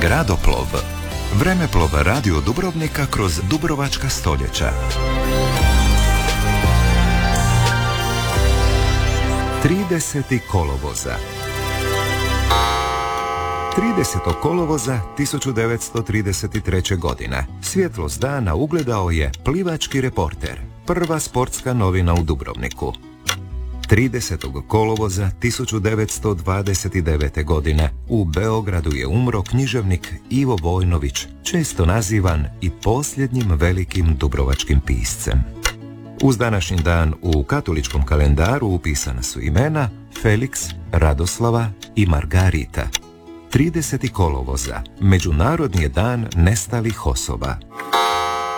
Gradoplov. Vremeplov radio Dubrovnika kroz dubrovačka stoljeća. 30. kolovoza. 30. kolovoza 1933. godine svjetlost dana ugledao je Plivački reporter, prva sportska novina u Dubrovniku. 30. kolovoza 1929. godine u Beogradu je umro književnik Ivo Vojnović, često nazivan i posljednjim velikim dubrovačkim piscem. Uz današnji dan u katoličkom kalendaru upisana su imena Felix, Radoslava i Margarita. 30. kolovoza, Međunarodni je dan nestalih osoba.